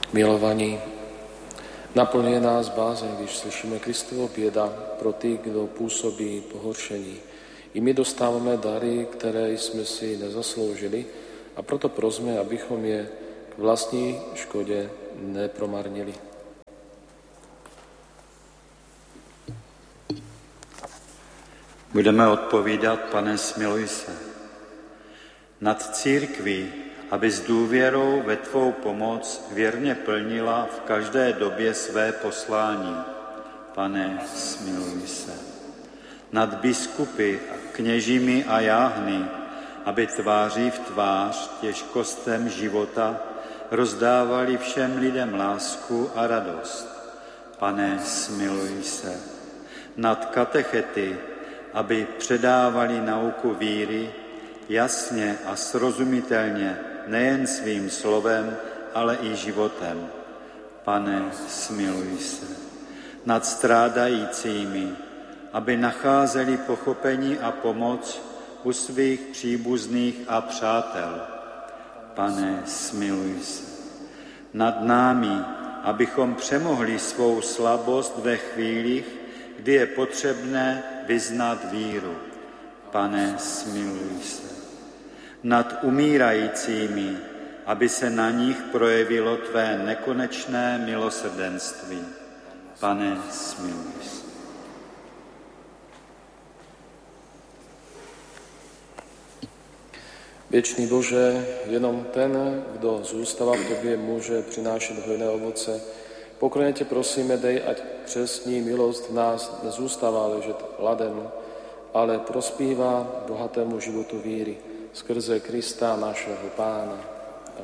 Milovaní, naplňuje nás bázeň, když slyšíme Kristovo bieda pro ty, kdo působí pohoršení. I my dostáváme dary, které jsme si nezasloužili, a proto prosme, abychom je k vlastní škodě nepromarnili. Budeme odpovídat: Pane, smiluj se. Nad církví, aby s důvěrou ve tvou pomoc věrně plnila v každé době své poslání. Pane, smiluj se. Nad biskupy, kněžími a jáhny, aby tváří v tvář těžkostem života rozdávali všem lidem lásku a radost. Pane, smiluj se. Nad katechety, aby předávali nauku víry jasně a srozumitelně, nejen svým slovem, ale i životem. Pane, smiluj se. Nad strádajícími, aby nacházeli pochopení a pomoc u svých příbuzných a přátel. Pane, smiluj se. Nad námi, abychom přemohli svou slabost ve chvílích, kdy je potřebné vyznat víru. Pane, smiluj se. Nad umírajícími, aby se na nich projevilo tvé nekonečné milosrdenství. Pane, smiluj se. Věčný Bože, jenom ten, kdo zůstává v tobě, může přinášet hojné ovoce. Pokorně tě prosíme, dej, ať křestní milost v nás nezůstává ležet ladem, ale prospívá bohatému životu víry skrze Krista našeho Pána.